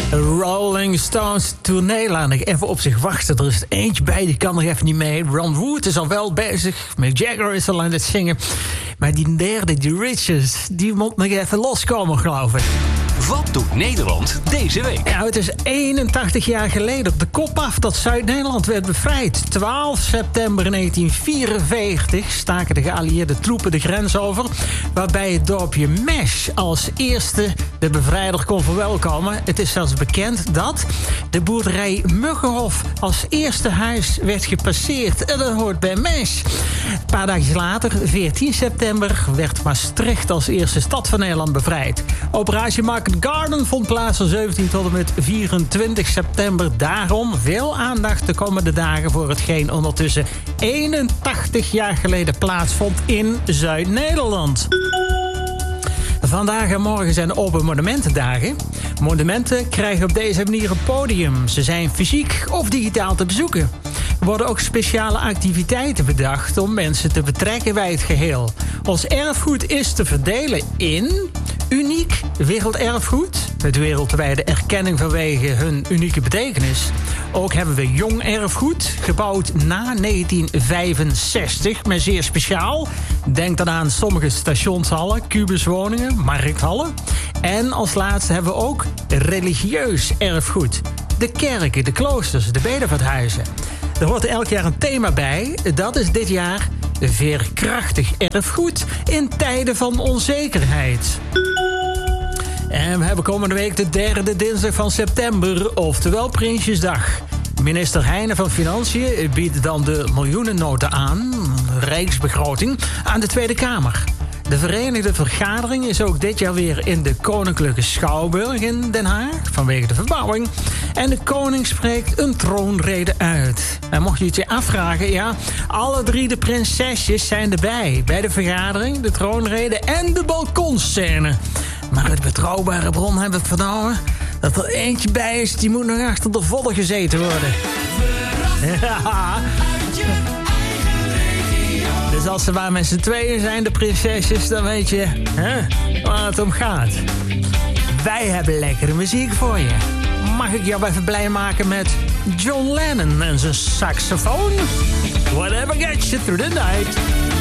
Rolling Stones tournee laat ik even op zich wachten. Er is eentje bij, die kan er even niet mee. Ron Wood is al wel bezig. Mick Jagger is al aan het zingen. Maar die derde, die Richards, die moet nog even loskomen, geloof ik. Wat doet Nederland deze week? Ja, het is 81 jaar geleden op de kop af dat Zuid-Nederland werd bevrijd. 12 september 1944 staken de geallieerde troepen de grens over, waarbij het dorpje Mesch als eerste de bevrijder kon verwelkomen. Het is zelfs bekend dat de boerderij Muggenhof als eerste huis werd gepasseerd. En dat hoort bij Mesch. Een paar dagen later, 14 september, werd Maastricht als eerste stad van Nederland bevrijd. Operatie Market Garden vond plaats van 17 tot en met 24 september. Daarom veel aandacht de komende dagen voor hetgeen ondertussen 81 jaar geleden plaatsvond in Zuid-Nederland. Vandaag en morgen zijn Open Monumentendagen. Monumenten krijgen op deze manier een podium. Ze zijn fysiek of digitaal te bezoeken. Er worden ook speciale activiteiten bedacht om mensen te betrekken bij het geheel. Ons erfgoed is te verdelen in uniek werelderfgoed, met wereldwijde erkenning vanwege hun unieke betekenis. Ook hebben we jong erfgoed, gebouwd na 1965, maar zeer speciaal. Denk dan aan sommige stationshallen, kubuswoningen, markthallen. En als laatste hebben we ook religieus erfgoed. De kerken, de kloosters, de bedevaarthuizen. Er hoort elk jaar een thema bij. Dat is dit jaar veerkrachtig erfgoed in tijden van onzekerheid. En we hebben komende week de derde dinsdag van september, oftewel Prinsjesdag. Minister Heijnen van Financiën biedt dan de miljoenennota aan, rijksbegroting, aan de Tweede Kamer. De Verenigde Vergadering is ook dit jaar weer in de Koninklijke Schouwburg in Den Haag, vanwege de verbouwing. En de koning spreekt een troonrede uit. En mocht je het je afvragen, ja, alle drie de prinsesjes zijn erbij. Bij de vergadering, de troonrede en de balkonscène. Maar uit betrouwbare bron hebben we vernomen dat er eentje bij is, die moet nog achter de vodden gezeten worden. Ja. Dus als ze maar met z'n tweeën zijn, de prinsesjes, dan weet je waar het om gaat. Wij hebben lekkere muziek voor je. Mag ik jou even blij maken met John Lennon en zijn saxofoon? Whatever gets you through the night.